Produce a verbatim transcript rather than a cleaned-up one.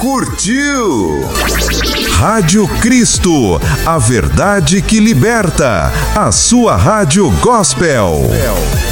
curtiu? Rádio Cristo, a verdade que liberta. A sua rádio gospel.